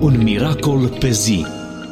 Un miracol pe zi.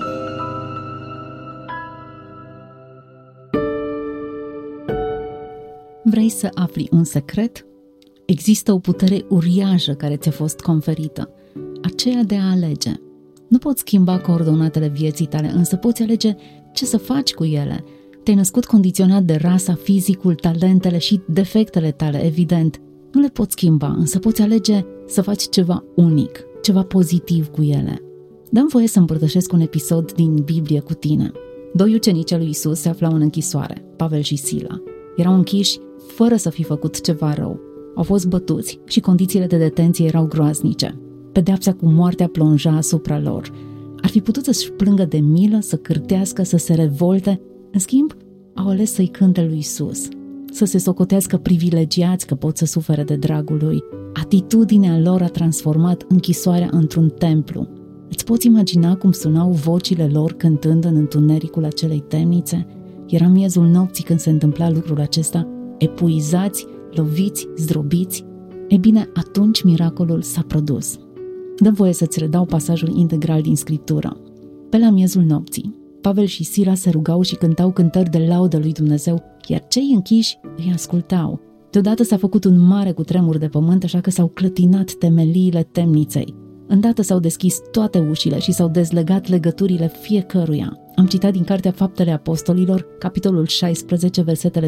Vrei să afli un secret? Există o putere uriașă care ți-a fost conferită, aceea de a alege. Nu poți schimba coordonatele vieții tale, însă poți alege ce să faci cu ele. Te-ai născut condiționat de rasa, fizicul, talentele și defectele tale, evident. Nu le poți schimba, însă poți alege să faci ceva unic, ceva pozitiv cu ele. Dă-mi voie să împărtășesc un episod din Biblie cu tine. Doi ucenici al lui Iisus se aflau în închisoare, Pavel și Sila. Erau închiși fără să fi făcut ceva rău. Au fost bătuți și condițiile de detenție erau groaznice. Pedeapsa cu moartea plonja asupra lor. Ar fi putut să-și plângă de milă, să cârtească, să se revolte. În schimb, au ales să-i cânte lui Iisus, să se socotească privilegiați că pot să sufere de dragul lui. Atitudinea lor a transformat închisoarea într-un templu. Îți poți imagina cum sunau vocile lor cântând în întunericul acelei temnițe? Era miezul nopții când se întâmpla lucrul acesta, epuizați, loviți, zdrobiți. E bine, atunci miracolul s-a produs. Dă-mi voie să-ți redau pasajul integral din Scriptură. Pe la miezul nopții, Pavel și Sila se rugau și cântau cântări de laudă lui Dumnezeu, iar cei închiși îi ascultau. Deodată s-a făcut un mare cutremur de pământ, așa că s-au clătinat temeliile temniței. Îndată s-au deschis toate ușile și s-au dezlegat legăturile fiecăruia. Am citat din Cartea Faptele Apostolilor, capitolul 16, versetele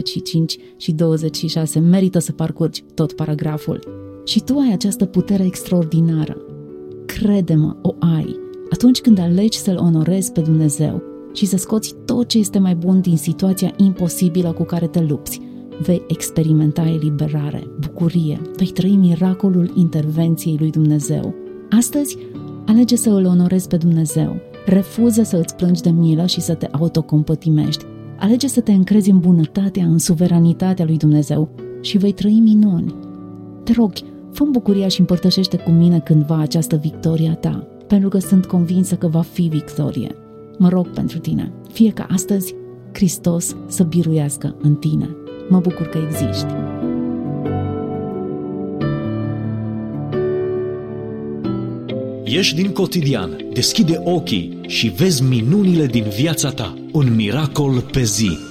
25 și 26. Merită să parcurgi tot paragraful. Și tu ai această putere extraordinară. Crede-mă, o ai. Atunci când alegi să-L onorezi pe Dumnezeu și să scoți tot ce este mai bun din situația imposibilă cu care te lupți, vei experimenta eliberare, bucurie, vei trăi miracolul intervenției lui Dumnezeu. Astăzi, alege să îl onorezi pe Dumnezeu. Refuză să îți plângi de milă și să te autocompătimești. Alege să te încrezi în bunătatea, în suveranitatea lui Dumnezeu și vei trăi minuni. Te rog, fă-mi bucuria și împărtășește cu mine cândva această victorie a ta, pentru că sunt convinsă că va fi victorie. Mă rog pentru tine, fie ca astăzi Hristos să biruiască în tine. Mă bucur că existi. Ieși din cotidian, deschide ochii și vezi minunile din viața ta. Un miracol pe zi.